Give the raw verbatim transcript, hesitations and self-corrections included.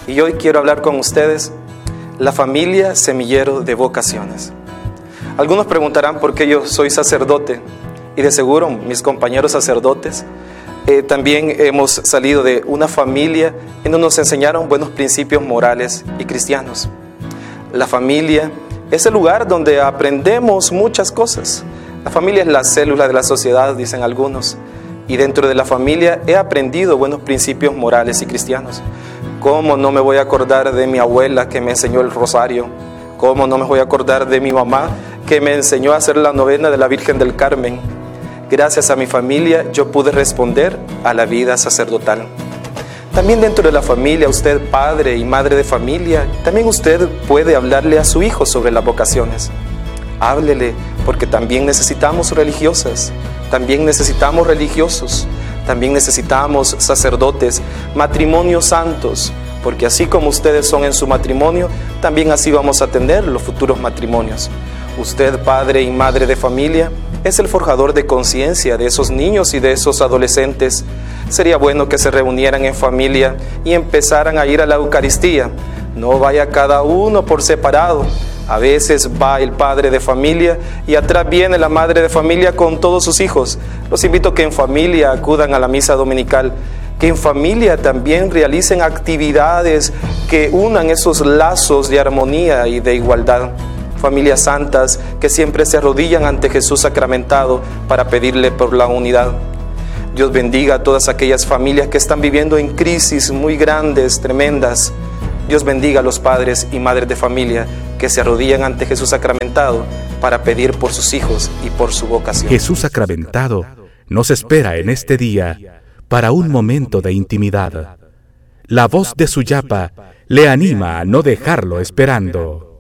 y hoy quiero hablar con ustedes la familia semillero de vocaciones. Algunos preguntarán por qué yo soy sacerdote, y de seguro mis compañeros sacerdotes eh, también hemos salido de una familia en donde nos enseñaron buenos principios morales y cristianos. La familia es el lugar donde aprendemos muchas cosas. La familia es la célula de la sociedad, dicen algunos, y dentro de la familia he aprendido buenos principios morales y cristianos. ¿Cómo no me voy a acordar de mi abuela que me enseñó el rosario? ¿Cómo no me voy a acordar de mi mamá que me enseñó a hacer la novena de la Virgen del Carmen? Gracias a mi familia yo pude responder a la vida sacerdotal. También dentro de la familia, usted padre y madre de familia, también usted puede hablarle a su hijo sobre las vocaciones. Háblele, porque también necesitamos religiosas, también necesitamos religiosos, también necesitamos sacerdotes, matrimonios santos, porque así como ustedes son en su matrimonio, también así vamos a tener los futuros matrimonios. Usted, padre y madre de familia, es el forjador de conciencia de esos niños y de esos adolescentes. Sería bueno que se reunieran en familia y empezaran a ir a la Eucaristía. No vaya cada uno por separado. A veces va el padre de familia y atrás viene la madre de familia con todos sus hijos. Los invito a que en familia acudan a la misa dominical, que en familia también realicen actividades que unan esos lazos de armonía y de igualdad. Familias santas que siempre se arrodillan ante Jesús sacramentado para pedirle por la unidad. Dios bendiga a todas aquellas familias que están viviendo en crisis muy grandes, tremendas. Dios bendiga a los padres y madres de familia que se arrodillan ante Jesús sacramentado para pedir por sus hijos y por su vocación. Jesús sacramentado nos espera en este día para un momento de intimidad. La voz de su yapa le anima a no dejarlo esperando.